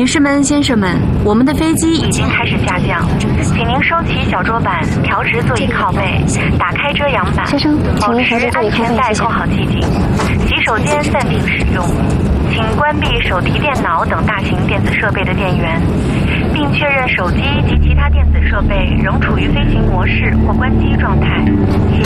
女士们、先生们，我们的飞机已经开始下降，请您收起小桌板，调直座椅靠背，打开遮阳板， 先生， 保持安全带扣好系紧，洗手间暂停使用，请关闭手提电脑等大型电子设备的电源，并确认手机及其他电子设备仍处于飞行模式或关机状态。